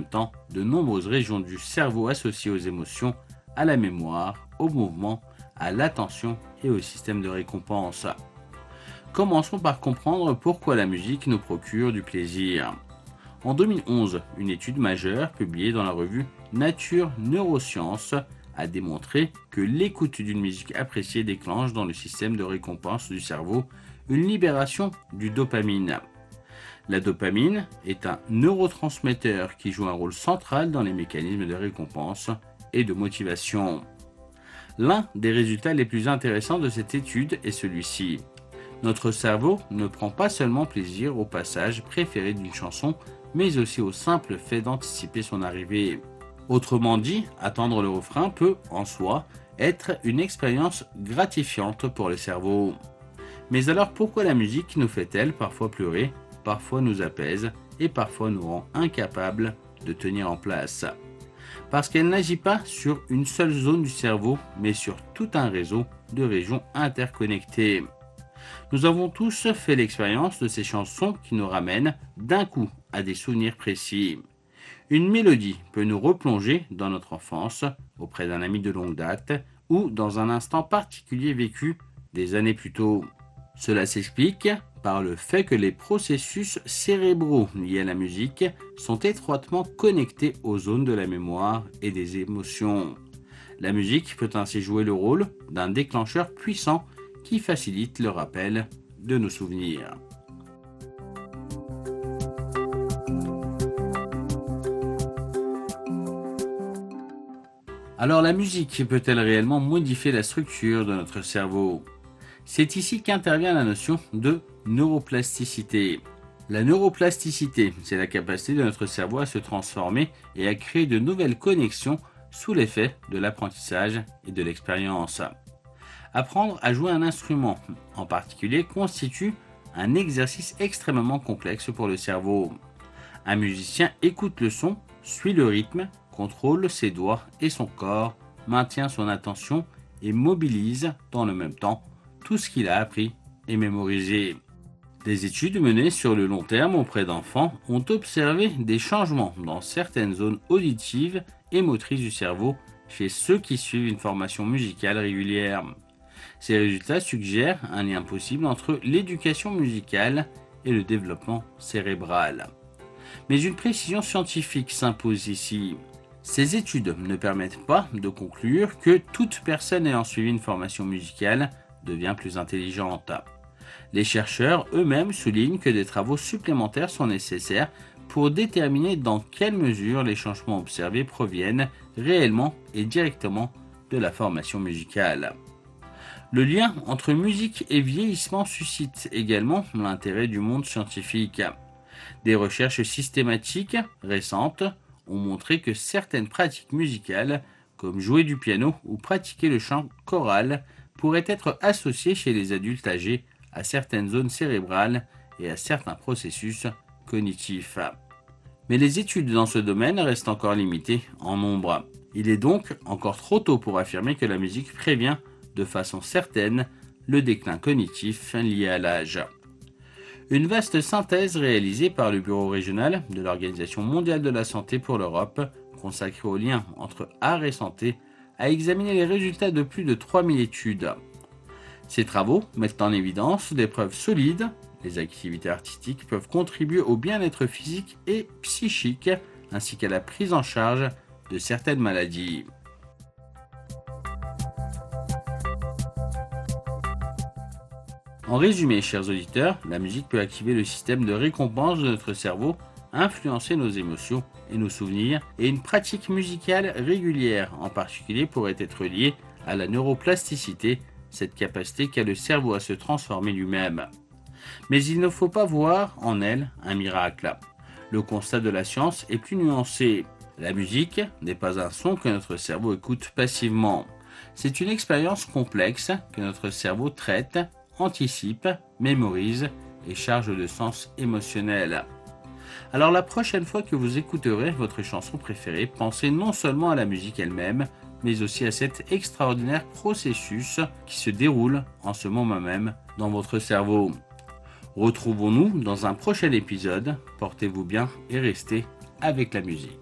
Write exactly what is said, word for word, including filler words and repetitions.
même temps de nombreuses régions du cerveau associées aux émotions, à la mémoire, au mouvement, à l'attention et au système de récompense. Commençons par comprendre pourquoi la musique nous procure du plaisir. En deux mille onze, une étude majeure publiée dans la revue Nature Neurosciences a démontré que l'écoute d'une musique appréciée déclenche dans le système de récompense du cerveau une libération du dopamine. La dopamine est un neurotransmetteur qui joue un rôle central dans les mécanismes de récompense et de motivation. L'un des résultats les plus intéressants de cette étude est celui-ci. Notre cerveau ne prend pas seulement plaisir au passage préféré d'une chanson, mais aussi au simple fait d'anticiper son arrivée. Autrement dit, attendre le refrain peut, en soi, être une expérience gratifiante pour le cerveau. Mais alors pourquoi la musique nous fait-elle parfois pleurer, parfois nous apaise et parfois nous rend incapables de tenir en place? Parce qu'elle n'agit pas sur une seule zone du cerveau, mais sur tout un réseau de régions interconnectées. Nous avons tous fait l'expérience de ces chansons qui nous ramènent d'un coup à des souvenirs précis. Une mélodie peut nous replonger dans notre enfance, auprès d'un ami de longue date, ou dans un instant particulier vécu des années plus tôt. Cela s'explique par le fait que les processus cérébraux liés à la musique sont étroitement connectés aux zones de la mémoire et des émotions. La musique peut ainsi jouer le rôle d'un déclencheur puissant qui facilite le rappel de nos souvenirs. Alors la musique peut-elle réellement modifier la structure de notre cerveau? C'est ici qu'intervient la notion de neuroplasticité. La neuroplasticité, c'est la capacité de notre cerveau à se transformer et à créer de nouvelles connexions sous l'effet de l'apprentissage et de l'expérience. Apprendre à jouer un instrument, en particulier, constitue un exercice extrêmement complexe pour le cerveau. Un musicien écoute le son, suit le rythme, contrôle ses doigts et son corps, maintient son attention et mobilise dans le même temps tout ce qu'il a appris et mémorisé. Des études menées sur le long terme auprès d'enfants ont observé des changements dans certaines zones auditives et motrices du cerveau chez ceux qui suivent une formation musicale régulière. Ces résultats suggèrent un lien possible entre l'éducation musicale et le développement cérébral. Mais une précision scientifique s'impose ici. Ces études ne permettent pas de conclure que toute personne ayant suivi une formation musicale devient plus intelligente. Les chercheurs eux-mêmes soulignent que des travaux supplémentaires sont nécessaires pour déterminer dans quelle mesure les changements observés proviennent réellement et directement de la formation musicale. Le lien entre musique et vieillissement suscite également l'intérêt du monde scientifique. Des recherches systématiques récentes ont montré que certaines pratiques musicales, comme jouer du piano ou pratiquer le chant choral, pourraient être associées chez les adultes âgés à certaines zones cérébrales et à certains processus cognitifs. Mais les études dans ce domaine restent encore limitées en nombre. Il est donc encore trop tôt pour affirmer que la musique prévient de façon certaine le déclin cognitif lié à l'âge. Une vaste synthèse réalisée par le Bureau régional de l'Organisation mondiale de la santé pour l'Europe, consacrée au lien entre art et santé, a examiné les résultats de plus de trois mille études. Ces travaux mettent en évidence des preuves solides. Les activités artistiques peuvent contribuer au bien-être physique et psychique, ainsi qu'à la prise en charge de certaines maladies. En résumé, chers auditeurs, la musique peut activer le système de récompense de notre cerveau, influencer nos émotions et nos souvenirs, et une pratique musicale régulière en particulier pourrait être liée à la neuroplasticité, cette capacité qu'a le cerveau à se transformer lui-même. Mais il ne faut pas voir en elle un miracle. Le constat de la science est plus nuancé. La musique n'est pas un son que notre cerveau écoute passivement. C'est une expérience complexe que notre cerveau traite, anticipe, mémorise et charge de sens émotionnel. Alors la prochaine fois que vous écouterez votre chanson préférée, pensez non seulement à la musique elle-même, mais aussi à cet extraordinaire processus qui se déroule en ce moment même dans votre cerveau. Retrouvons-nous dans un prochain épisode. Portez-vous bien et restez avec la musique.